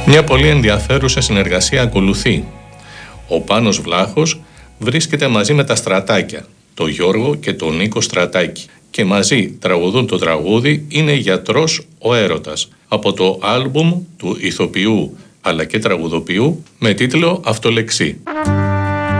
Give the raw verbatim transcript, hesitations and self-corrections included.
Μια πολύ ενδιαφέρουσα συνεργασία ακολουθεί. Ο Πάνος Βλάχος βρίσκεται μαζί με τα Στρατάκια, το Γιώργο και τον Νίκο Στρατάκη, και μαζί τραγουδούν το τραγούδι «Είναι γιατρός ο έρωτας» από το άλμπουμ του ηθοποιού αλλά και τραγουδοποιού με τίτλο «Αυτολεξή».